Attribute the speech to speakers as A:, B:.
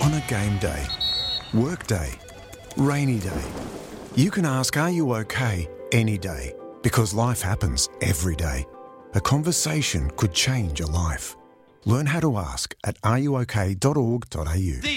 A: On a game day, work day, rainy day, you can ask, are you okay, any day, because life happens every day. A conversation could change a life. Learn how to ask at areyouok.org.au.